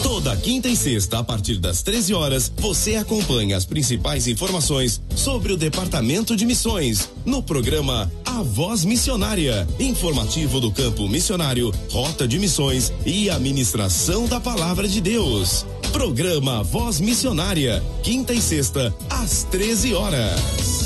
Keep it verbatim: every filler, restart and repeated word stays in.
Toda quinta e sexta, a partir das treze horas, você acompanha as principais informações sobre o Departamento de Missões, no programa A Voz Missionária, informativo do campo missionário, rota de missões e a ministração da Palavra de Deus. Programa Voz Missionária, quinta e sexta, às treze horas.